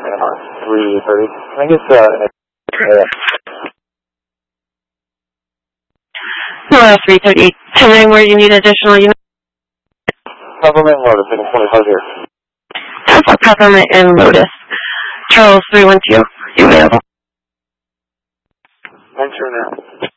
330. Can I get Hello, 338. Tonight where you need additional units? Peppermint and Lotus, taking 25 here. Alpha Peppermint and Lotus. Charles 312, you available? Thanks for now.